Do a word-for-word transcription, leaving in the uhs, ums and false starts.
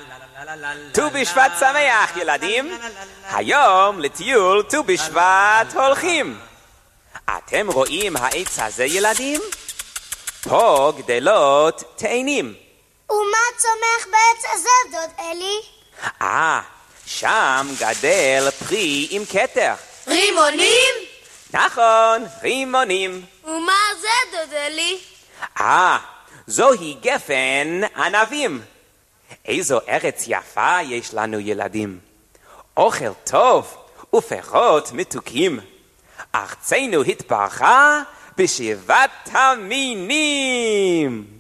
ט"ו בשבט שמח ילדים, היום לטיול ט"ו בשבט הולכים. אתם רואים העץ הזה ילדים? פה גדלות תאנים. ומה צומח בעץ הזה דוד אלי? אה, שם גדל פרי עם כתר. רימונים? נכון, רימונים. ומה זה דוד אלי? אה, זוהי גפן ענבים. איזו ארץ יפה יש לנו ילדים. אוכל טוב ופירות מתוקים. ארצנו התברכה בשבעת המינים.